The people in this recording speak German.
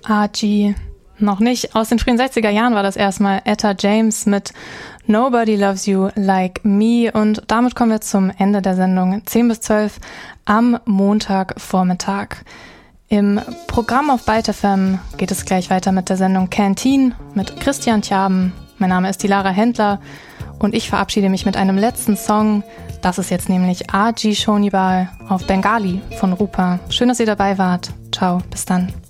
RG. Noch nicht. Aus den frühen 60er Jahren war das erstmal Etta James mit Nobody Loves You Like Me. Und damit kommen wir zum Ende der Sendung 10 bis 12 am Montagvormittag. Im Programm auf Byte FM geht es gleich weiter mit der Sendung Canteen mit Christian Tjaben. Mein Name ist die Lara Händler und ich verabschiede mich mit einem letzten Song. Das ist jetzt nämlich RG Shonibal auf Bengali von Rupa. Schön, dass ihr dabei wart. Ciao, bis dann.